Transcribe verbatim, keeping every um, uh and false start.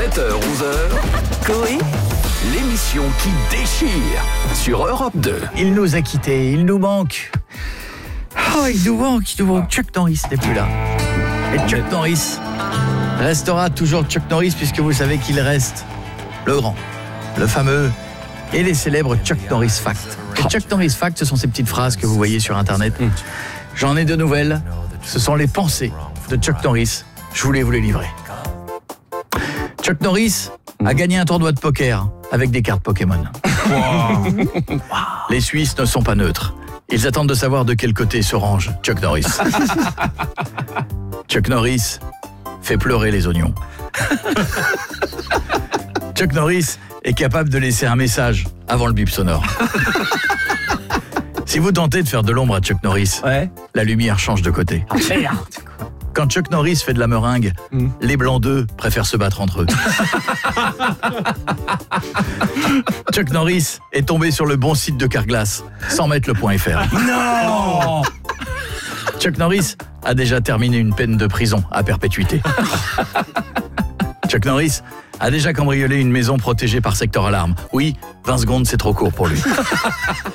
sept heures onze heures, Coé, l'émission qui déchire sur Europe deux. Il nous a quittés, il nous manque. Oh, il nous manque, il nous manque. Chuck Norris n'est plus là. Et Chuck Norris restera toujours Chuck Norris, puisque vous savez qu'il reste le grand, le fameux et les célèbres Chuck Norris Facts. Et Chuck Norris Facts, ce sont ces petites phrases que vous voyez sur Internet. J'en ai de nouvelles. Ce sont les pensées de Chuck Norris. Je voulais vous les livrer. Chuck Norris a gagné un tournoi de poker avec des cartes Pokémon. Wow. Les Suisses ne sont pas neutres. Ils attendent de savoir de quel côté se range Chuck Norris. Chuck Norris fait pleurer les oignons. Chuck Norris est capable de laisser un message avant le bip sonore. Si vous tentez de faire de l'ombre à Chuck Norris, ouais. La lumière change de côté. Quand Chuck Norris fait de la meringue, mm. les blancs d'œufs préfèrent se battre entre eux. Chuck Norris est tombé sur le bon site de Carglass, sans mettre le point F R. Non. Chuck Norris a déjà terminé une peine de prison à perpétuité. Chuck Norris a déjà cambriolé une maison protégée par secteur alarme. Oui, vingt secondes, c'est trop court pour lui.